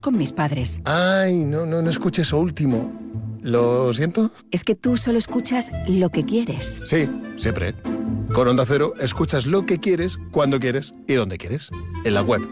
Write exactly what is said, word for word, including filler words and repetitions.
con mis padres. Ay, no, no, no escuché eso último. ¿Lo siento? Es que tú solo escuchas lo que quieres. Sí, siempre. Con Onda Cero escuchas lo que quieres, cuando quieres y donde quieres. En la web,